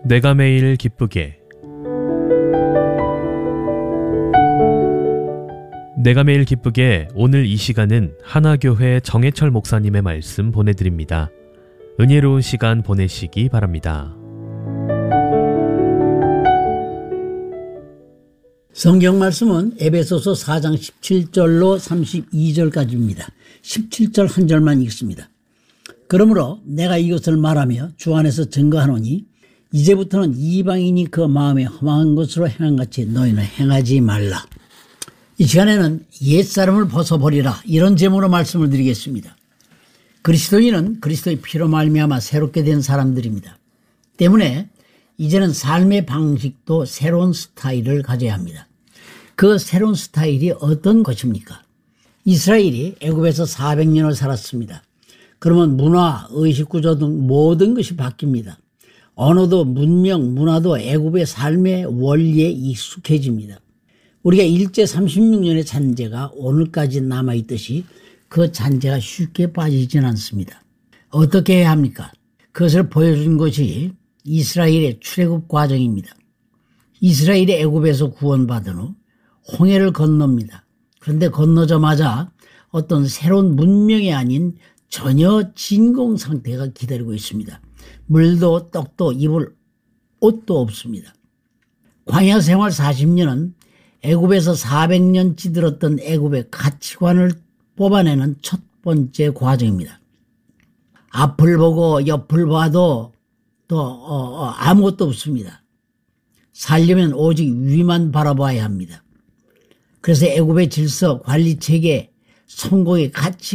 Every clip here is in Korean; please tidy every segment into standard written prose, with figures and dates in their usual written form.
내가 매일 기쁘게. 내가 매일 기쁘게 오늘 이 시간은 하나교회 정해철 목사님의 말씀 보내드립니다. 은혜로운 시간 보내시기 바랍니다. 성경 말씀은 에베소서 4장 17절로 32절까지입니다. 17절 한 절만 읽습니다. 그러므로 내가 이것을 말하며 주 안에서 증거하노니 이제부터는 이방인이 그 마음에 험한 것으로 행한같이 너희는 행하지 말라. 이 시간에는 옛사람을 벗어버리라, 이런 제목으로 말씀을 드리겠습니다. 그리스도인은 그리스도의 피로 말미암아 새롭게 된 사람들입니다. 때문에 이제는 삶의 방식도 새로운 스타일을 가져야 합니다. 그 새로운 스타일이 어떤 것입니까? 이스라엘이 애굽에서 400년을 살았습니다. 그러면 문화, 의식구조 등 모든 것이 바뀝니다. 언어도 문명, 문화도 애굽의 삶의 원리에 익숙해집니다. 우리가 일제 36년의 잔재가 오늘까지 남아있듯이 그 잔재가 쉽게 빠지진 않습니다. 어떻게 해야 합니까? 그것을 보여준 것이 이스라엘의 출애굽 과정입니다. 이스라엘이 애굽에서 구원받은 후 홍해를 건넙니다. 그런데 건너자마자 어떤 새로운 문명이 아닌 전혀 진공 상태가 기다리고 있습니다. 물도 떡도 입을 옷도 없습니다. 광야 생활 40년은 애굽에서 400년 찌들었던 애굽의 가치관을 뽑아내는 첫 번째 과정입니다. 앞을 보고 옆을 봐도 또 아무것도 없습니다. 살려면 오직 위만 바라봐야 합니다. 그래서 애굽의 질서, 관리체계, 성공의 가치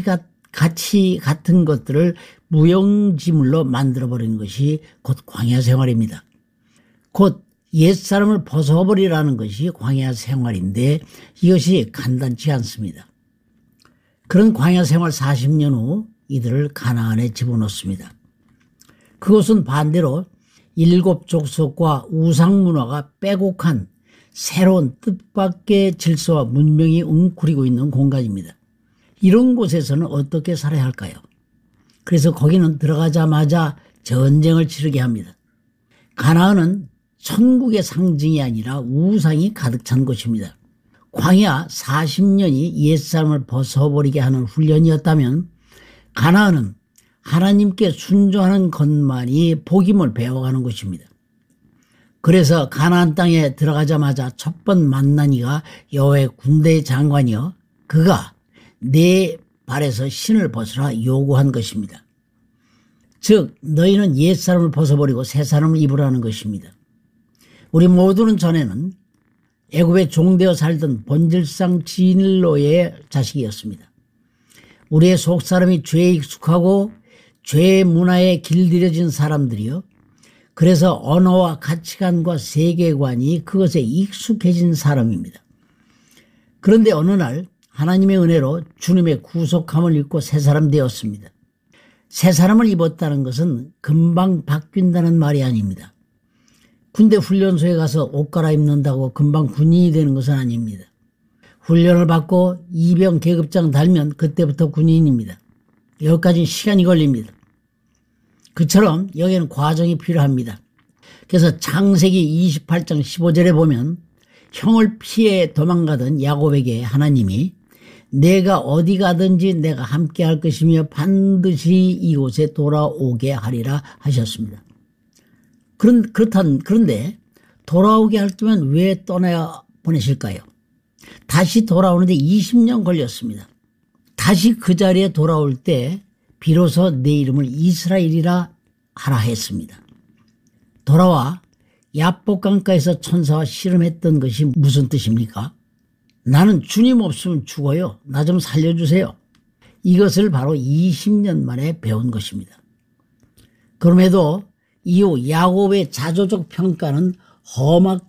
같은 것들을 무용지물로 만들어버린 것이 곧 광야 생활입니다. 곧 옛사람을 벗어버리라는 것이 광야 생활인데 이것이 간단치 않습니다. 그런 광야 생활 40년 후 이들을 가나안에 집어넣습니다. 그것은 반대로 7 족속과 우상 문화가 빼곡한 새로운 뜻밖의 질서와 문명이 웅크리고 있는 공간입니다. 이런 곳에서는 어떻게 살아야 할까요? 그래서 거기는 들어가자마자 전쟁을 치르게 합니다. 가나안은 천국의 상징이 아니라 우상이 가득 찬 곳입니다. 광야 40년이 옛사람을 벗어버리게 하는 훈련이었다면 가나안은 하나님께 순종하는 것만이 복임을 배워가는 것입니다. 그래서 가나안 땅에 들어가자마자 첫 번 만난 이가 여호와의 군대의 장관이여 그가 내 발에서 신을 벗으라 요구한 것입니다. 즉 너희는 옛사람을 벗어버리고 새사람을 입으라는 것입니다. 우리 모두는 전에는 애굽에 종되어 살던 본질상 진로의 자식이었습니다. 우리의 속사람이 죄에 익숙하고 죄의 문화에 길들여진 사람들이요. 그래서 언어와 가치관과 세계관이 그것에 익숙해진 사람입니다. 그런데 어느 날 하나님의 은혜로 주님의 구속함을 입고 새 사람 되었습니다. 새 사람을 입었다는 것은 금방 바뀐다는 말이 아닙니다. 군대 훈련소에 가서 옷 갈아입는다고 금방 군인이 되는 것은 아닙니다. 훈련을 받고 이병 계급장 달면 그때부터 군인입니다. 여기까지는 시간이 걸립니다. 그처럼 여기에는 과정이 필요합니다. 그래서 창세기 28장 15절에 보면 형을 피해 도망가던 야곱에게 하나님이 내가 어디 가든지 내가 함께 할 것이며 반드시 이곳에 돌아오게 하리라 하셨습니다. 그런데 돌아오게 할 때면 왜 떠나 보내실까요? 다시 돌아오는데 20년 걸렸습니다. 다시 그 자리에 돌아올 때 비로소 내 이름을 이스라엘이라 하라 했습니다. 돌아와 야복강가에서 천사와 씨름했던 것이 무슨 뜻입니까? 나는 주님 없으면 죽어요. 나 좀 살려주세요. 이것을 바로 20년 만에 배운 것입니다. 그럼에도 이후 야곱의 자조적 평가는 험악